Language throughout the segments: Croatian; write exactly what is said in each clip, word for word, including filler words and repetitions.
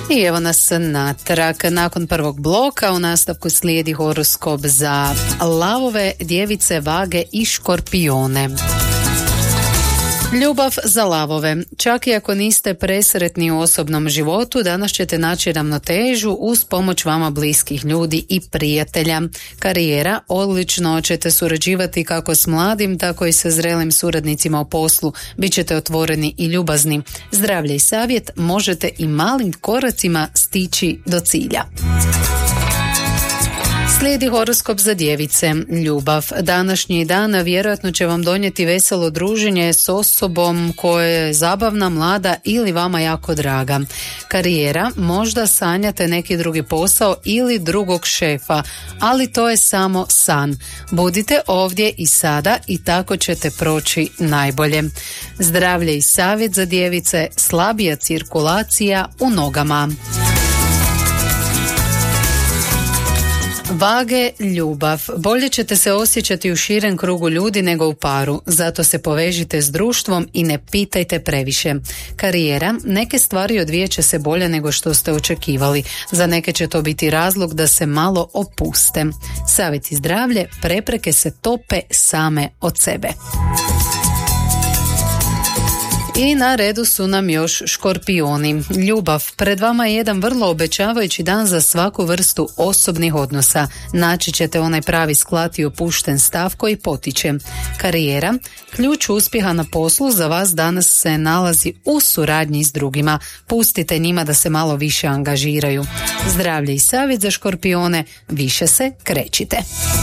I evo nas natrag. Nakon prvog bloka u nastavku slijedi horoskop za lavove, djevice, vage i škorpione. Ljubav za lavove. Čak i ako niste presretni u osobnom životu, danas ćete naći ravnotežu uz pomoć vama bliskih ljudi i prijatelja. Karijera. Odlično ćete surađivati kako s mladim, tako i sa zrelim suradnicima u poslu. Bićete otvoreni i ljubazni. Zdravlje i savjet. Možete i malim koracima stići do cilja. Slijedi horoskop za djevice. Ljubav. Današnji dan vjerojatno će vam donijeti veselo druženje s osobom koja je zabavna, mlada ili vama jako draga. Karijera. Možda sanjate neki drugi posao ili drugog šefa, ali to je samo san. Budite ovdje i sada i tako ćete proći najbolje. Zdravlje i savjet za djevice. Slabija cirkulacija u nogama. Vage, ljubav. Bolje ćete se osjećati u širem krugu ljudi nego u paru, zato se povežite s društvom i ne pitajte previše. Karijera. Neke stvari odvijat će se bolje nego što ste očekivali. Za neke će to biti razlog da se malo opuste. Savjet i zdravlje. Prepreke se tope same od sebe. I na redu su nam još škorpioni. Ljubav. Pred vama je jedan vrlo obećavajući dan za svaku vrstu osobnih odnosa. Naći ćete onaj pravi sklad i opušten stav koji potiče. Karijera. Ključ uspjeha na poslu za vas danas se nalazi u suradnji s drugima. Pustite njima da se malo više angažiraju. Zdravlje i savjet za škorpione. Više se krećite.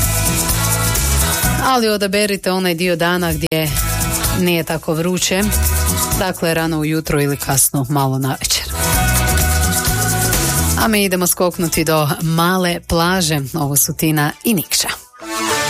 Ali odaberite onaj dio dana gdje nije tako vruće. Dakle, rano ujutro ili kasno malo navečer. A mi idemo skoknuti do male plaže. Ovo su Tina i Nikša.